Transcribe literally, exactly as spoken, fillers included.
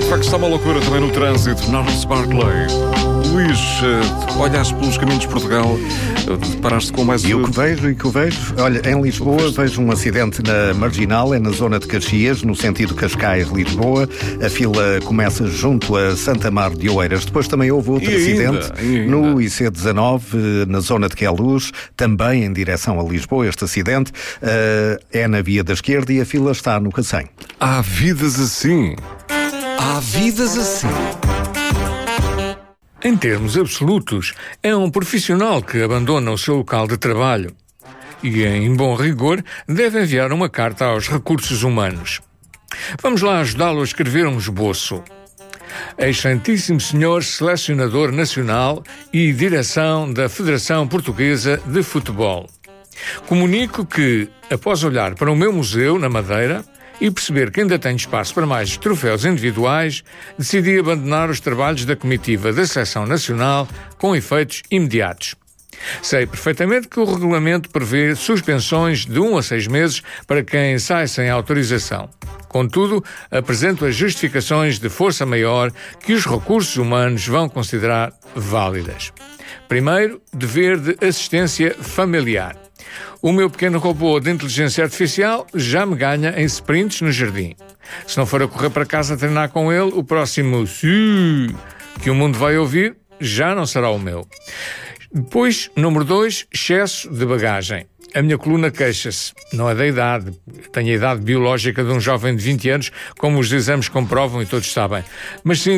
de facto está uma loucura também no trânsito. Norris Barclay. Luís, uh, olhaste pelos caminhos de Portugal, uh, paraste com mais... E o que vejo, e que eu vejo, olha, em Lisboa vejo um acidente na Marginal, é na zona de Caxias, no sentido Cascais-Lisboa. A fila começa junto a Santa Mar de Oeiras. Depois também houve outro e acidente ainda, ainda. no I C dezanove, na zona de Queluz, também em direção a Lisboa. Este acidente uh, é na via da esquerda e a fila está no Cacém. Há vidas assim. Há vidas assim. Em termos absolutos, é um profissional que abandona o seu local de trabalho e, em bom rigor, deve enviar uma carta aos recursos humanos. Vamos lá ajudá-lo a escrever um esboço. Excelentíssimo senhor Selecionador Nacional e Direção da Federação Portuguesa de Futebol. Comunico que, após olhar para o meu museu na Madeira e perceber que ainda tenho espaço para mais troféus individuais, decidi abandonar os trabalhos da comitiva da Seleção Nacional com efeitos imediatos. Sei perfeitamente que o regulamento prevê suspensões de um a seis meses para quem sai sem autorização. Contudo, apresento as justificações de força maior que os recursos humanos vão considerar válidas. Primeiro, dever de assistência familiar. O meu pequeno robô de inteligência artificial já me ganha em sprints no jardim. Se não for a correr para casa a treinar com ele, o próximo sim que o mundo vai ouvir já não será o meu. Depois, número dois, excesso de bagagem. A minha coluna queixa-se. Não é da idade. Tenho a idade biológica de um jovem de vinte anos, como os exames comprovam e todos sabem. Mas sim